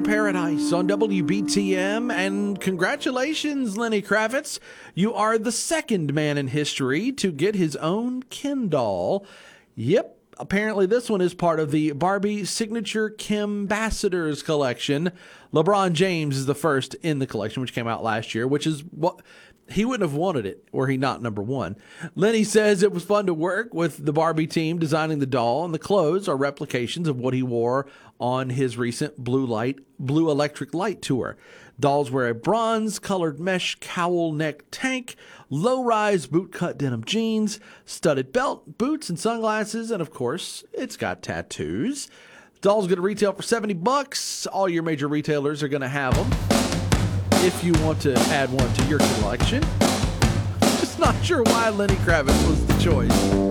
Paradise on WBTM, and congratulations, Lenny Kravitz. You are the second man in history to get his own Ken doll. Yep, apparently this one is part of the Barbie Signature Kembassadors collection. LeBron James is the first in the collection, which came out last year, which is what he wouldn't have wanted it were he not number one. Lenny says it was fun to work with the Barbie team designing the doll, and the clothes are replications of what he wore on his recent Blue Electric Light tour. Dolls wear a bronze-colored mesh cowl neck tank, low-rise boot-cut denim jeans, studded belt, boots, and sunglasses, and of course, it's got tattoos. Doll's going to retail for $70. All your major retailers are going to have them if you want to add one to your collection. Just not sure why Lenny Kravitz was the choice.